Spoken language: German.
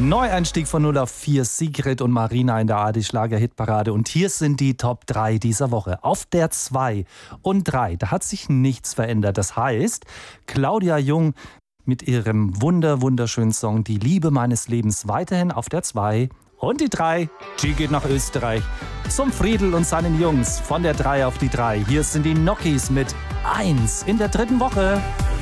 Neueinstieg von 0 auf 4, Sigrid und Marina in der ARD-Schlager-Hitparade. Und hier sind die Top 3 dieser Woche. Auf der 2 und 3, da hat sich nichts verändert. Das heißt, Claudia Jung mit ihrem wunderschönen Song Die Liebe meines Lebens weiterhin auf der 2. Und die 3, die geht nach Österreich. Zum Friedl und seinen Jungs von der 3 auf die 3. Hier sind die Nokis mit 1 in der 3. Woche.